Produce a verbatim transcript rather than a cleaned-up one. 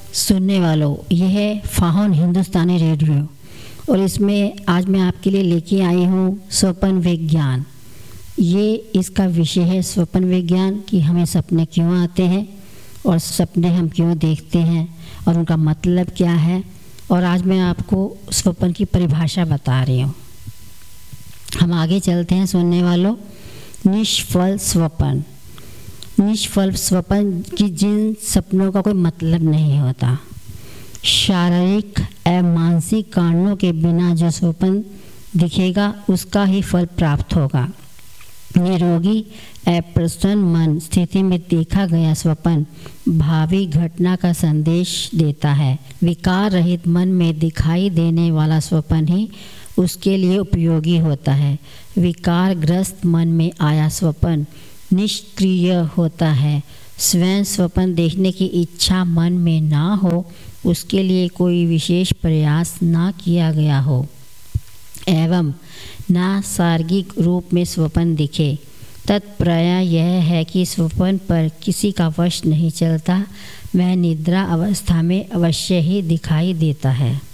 सुनने वालों, यह है फाहन हिंदुस्तानी रेडियो और इसमें आज मैं आपके लिए लेके आई हूँ स्वप्न विज्ञान। ये इसका विषय है स्वप्न विज्ञान कि हमें सपने क्यों आते हैं और सपने हम क्यों देखते हैं और उनका मतलब क्या है। और आज मैं आपको स्वप्न की परिभाषा बता रही हूँ। हम आगे चलते हैं सुनने वालों। निष्फल स्वप्न। निष्फल स्वप्न कि जिन सपनों का कोई मतलब नहीं होता। शारीरिक एवं मानसिक कारणों के बिना जो स्वप्न दिखेगा उसका ही फल प्राप्त होगा। निरोगी एवं प्रसन्न मन स्थिति में देखा गया स्वप्न भावी घटना का संदेश देता है। विकार रहित मन में दिखाई देने वाला स्वप्न ही उसके लिए उपयोगी होता है। विकारग्रस्त मन में आया स्वप्न निष्क्रिय होता है। स्वयं स्वप्न देखने की इच्छा मन में ना हो, उसके लिए कोई विशेष प्रयास ना किया गया हो एवं ना सार्गिक रूप में स्वप्न दिखे, तत्पर्य यह है कि स्वप्न पर किसी का वश नहीं चलता, वह निद्रा अवस्था में अवश्य ही दिखाई देता है।